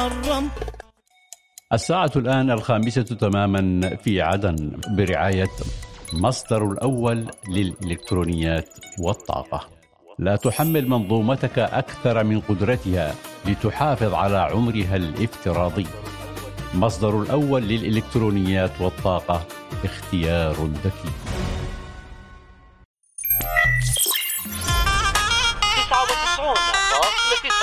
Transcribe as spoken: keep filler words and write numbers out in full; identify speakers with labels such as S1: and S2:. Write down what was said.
S1: محرم.
S2: الساعة الآن الخامسة تماما في عدن برعاية مصدر الأول للإلكترونيات والطاقة. لا تحمل منظومتك أكثر من قدرتها لتحافظ على عمرها الافتراضي. مصدر الأول للإلكترونيات والطاقة، اختيار ذكي.